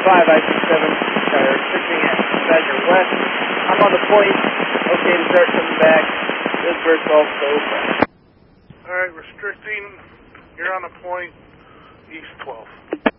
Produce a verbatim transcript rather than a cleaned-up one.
five, I C seven, uh, restricting at Badger West. I'm on the point. Okay to start coming back. Lisburg Golf, go back. Alright, restricting. You're on the point. East twelve.